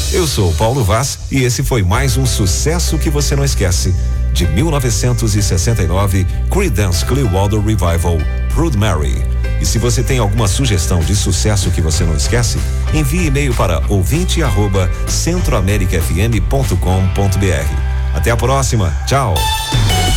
Eu sou Paulo Vaz e esse foi mais um sucesso que você não esquece. De 1969, Creedence Clearwater Revival, Proud Mary. E se você tem alguma sugestão de sucesso que você não esquece, envie e-mail para ouvinte@centroamericafm.com.br. Até a próxima. Tchau.